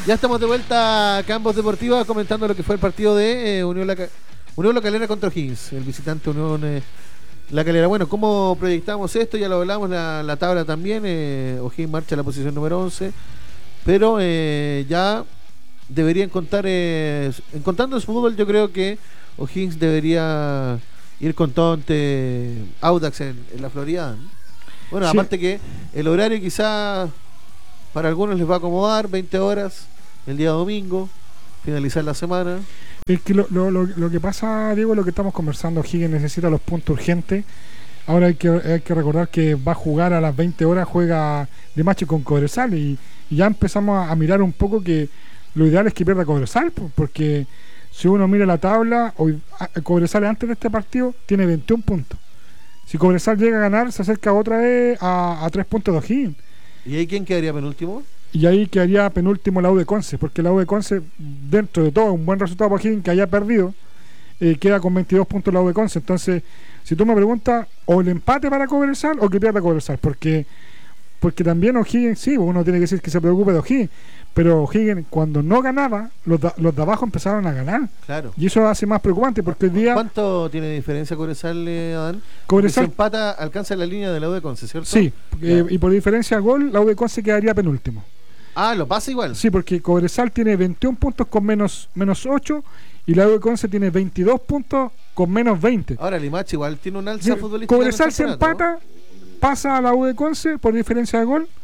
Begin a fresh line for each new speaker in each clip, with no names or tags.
Ya estamos de vuelta a Campos Deportiva comentando lo que fue el partido de Unión La Calera contra O'Higgins, el visitante Unión La Calera. Bueno, ¿cómo proyectamos esto? Ya lo hablamos, la tabla también. O'Higgins marcha en la posición número 11, pero ya deberían contar, contando su fútbol, yo creo que O'Higgins debería ir con todo ante Audax en la Florida. Bueno, sí. Aparte que el horario quizás para algunos les va a acomodar, 20 horas el día domingo, finalizar la semana.
Es que lo que pasa, Diego, lo que estamos conversando, O'Higgins necesita los puntos urgentes. Ahora hay que recordar que va a jugar a las 20 horas, juega de macho con Cobresal y ya empezamos a mirar un poco que lo ideal es que pierda Cobresal, porque si uno mira la tabla, hoy Cobresal antes de este partido tiene 21 puntos. Si Cobresal llega a ganar, se acerca otra vez a 3 puntos de O'Higgins.
¿Y ahí quién quedaría penúltimo?
Y ahí quedaría penúltimo la U de Conce, porque la U de Conce, dentro de todo, un buen resultado para O'Higgins que haya perdido, queda con 22 puntos la U de Conce. Entonces, si tú me preguntas, o el empate para Cobresal o que pierda Cobresal, porque también O'Higgins, sí, uno tiene que decir que se preocupe de O'Higgins, pero O'Higgins cuando no ganaba, los de abajo empezaron a ganar.
Claro.
Y eso hace más preocupante porque hoy día...
¿Cuánto tiene diferencia Cobresal, Adán?
Cobresal
si empata, alcanza la línea de la U de Conce, ¿cierto?
Sí, y por diferencia de gol, la U de Conce quedaría penúltimo.
Ah, ¿lo pasa igual?
Sí, porque Cobresal tiene 21 puntos con menos 8 y la U de Conce tiene 22 puntos con menos 20.
Ahora Limache igual tiene un alza futbolística.
Cobresal se empata, pasa a la U de Conce por diferencia de gol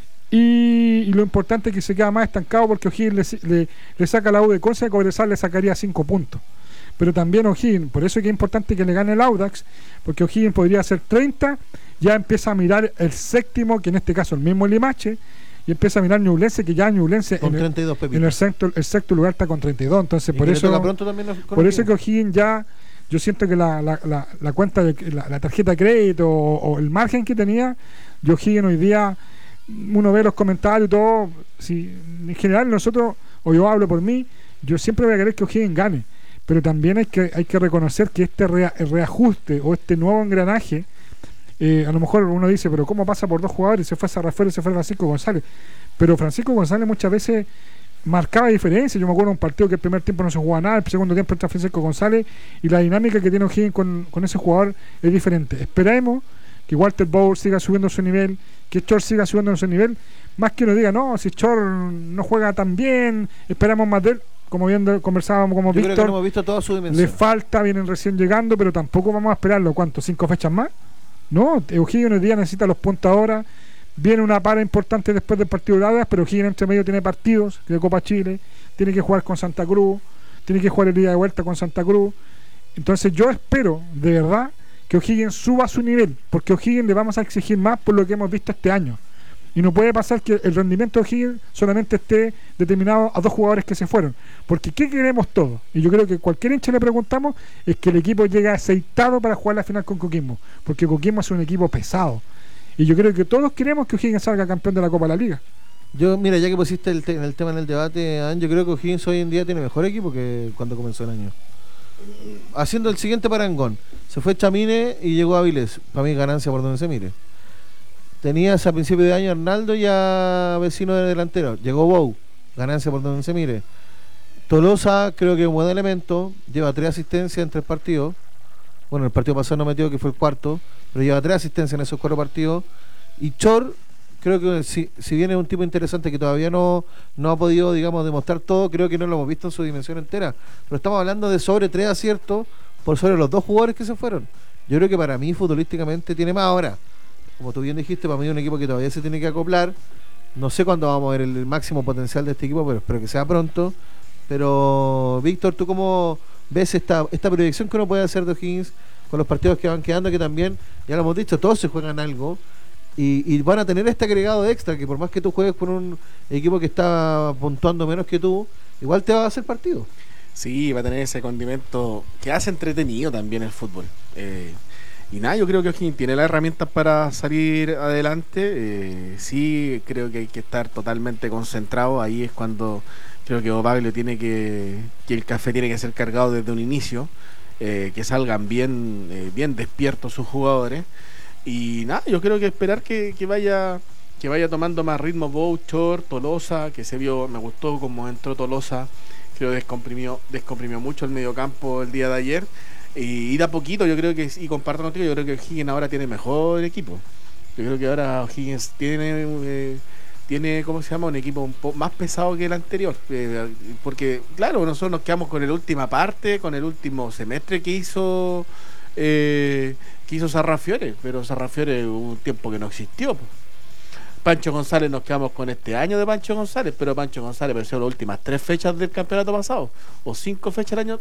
y lo importante es que se queda más estancado porque O'Higgins le saca a la U de Conce y a Cobresal le sacaría 5 puntos. Pero también O'Higgins, por eso es que es importante que le gane el Audax, porque O'Higgins podría hacer 30, ya empieza a mirar el séptimo, que en este caso el mismo Limache, y empieza a mirar Ñublense, que ya Ñublense
con 32
en el sexto lugar está con 32. Entonces por eso que O'Higgins ya, yo siento que la cuenta de la tarjeta de crédito o el margen que tenía, yo O'Higgins hoy día, uno ve los comentarios y todo, si, en general nosotros, o yo hablo por mí, yo siempre voy a querer que O'Higgins gane, pero también hay que reconocer que este reajuste o este nuevo engranaje, a lo mejor uno dice, pero ¿cómo pasa por dos jugadores? Se fue Sarrafuelo y se fue Francisco González. Pero Francisco González muchas veces marcaba diferencia. Yo me acuerdo de un partido que el primer tiempo no se jugaba nada, el segundo tiempo entra Francisco González y la dinámica que tiene O'Higgins con ese jugador es diferente. Esperemos que Walter Bauer siga subiendo su nivel, que Chor siga subiendo su nivel, más que uno diga, no, si Chor no juega tan bien, esperamos más de él. Como bien conversábamos como Víctor,
creo que no hemos visto toda su dimensión.
Le falta, vienen recién llegando, pero tampoco vamos a esperarlo, ¿cuánto? ¿5 fechas más? No, O'Higgins hoy día necesita los puntos ahora. Viene una para importante después del partido de Audax, pero O'Higgins entre medio tiene partidos de Copa Chile, tiene que jugar con Santa Cruz, tiene que jugar el día de vuelta con Santa Cruz. Entonces yo espero, de verdad, que O'Higgins suba su nivel, porque O'Higgins le vamos a exigir más por lo que hemos visto este año. Y no puede pasar que el rendimiento de O'Higgins solamente esté determinado a 2 jugadores que se fueron. Porque ¿qué queremos todos? Y yo creo que cualquier hincha le preguntamos es que el equipo llegue aceitado para jugar la final con Coquimbo. Porque Coquimbo es un equipo pesado. Y yo creo que todos queremos que O'Higgins salga campeón de la Copa de la Liga.
Yo, mira, ya que pusiste el tema en el debate, yo creo que O'Higgins hoy en día tiene mejor equipo que cuando comenzó el año. Haciendo el siguiente parangón. Se fue Chamine y llegó Avilés. Para mí ganancia por donde se mire. Tenías a principio de año a Arnaldo y a Vecino de delantero. Llegó Bou, ganancia por donde se mire. Tolosa creo que es un buen elemento. Lleva 3 asistencias en 3 partidos. Bueno, el partido pasado no metió, que fue el cuarto, pero lleva 3 asistencias en esos 4 partidos. Y Chor, creo que si bien es un tipo interesante que todavía no ha podido, digamos, demostrar todo, creo que no lo hemos visto en su dimensión entera. Pero estamos hablando de sobre 3 aciertos por sobre los 2 jugadores que se fueron. Yo creo que para mí futbolísticamente tiene más ahora. Como tú bien dijiste, para mí es un equipo que todavía se tiene que acoplar. No sé cuándo vamos a ver el máximo potencial de este equipo, pero espero que sea pronto. Pero, Víctor, ¿tú cómo ves esta proyección que uno puede hacer de O'Higgins con los partidos que van quedando? Que también, ya lo hemos dicho, todos se juegan algo y van a tener este agregado extra, que por más que tú juegues con un equipo que está puntuando menos que tú, igual te va a hacer partido.
Sí, va a tener ese condimento que hace entretenido también el fútbol. Y nada, yo creo que O'Higgins tiene las herramientas para salir adelante. Sí, creo que hay que estar totalmente concentrado. Ahí es cuando creo que Ovaglio tiene que el café tiene que ser cargado desde un inicio, que salgan bien despiertos sus jugadores. Y nada, yo creo que esperar que vaya que vaya tomando más ritmo Bouchard, Tolosa, que se vio, me gustó como entró Tolosa, creo que descomprimió mucho el mediocampo el día de ayer, y de a poquito yo creo que, y comparto contigo, yo creo que O'Higgins ahora tiene mejor equipo. Yo creo que ahora O'Higgins tiene, ¿cómo se llama? Un equipo un poco más pesado que el anterior. Porque, claro, nosotros nos quedamos con la última parte, con el último semestre que hizo Sarrafiore, pero Sarrafiore hubo un tiempo que no existió. Pancho González, nos quedamos con este año de Pancho González, pero Pancho González apareció las últimas 3 fechas del campeonato pasado, o 5 fechas el año